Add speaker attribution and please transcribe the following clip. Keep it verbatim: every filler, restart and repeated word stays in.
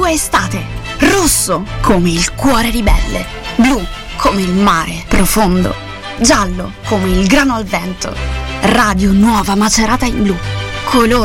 Speaker 1: tua estate. Rosso come il cuore ribelle, blu come il mare profondo, giallo come il grano al vento. Radio Nuova Macerata in blu. Colore